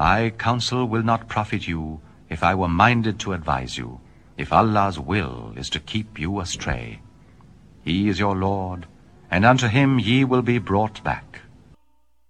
My counsel will not profit you if I were minded to advise you, if Allah's will is to keep you astray. He is your Lord, and unto him ye will be brought back.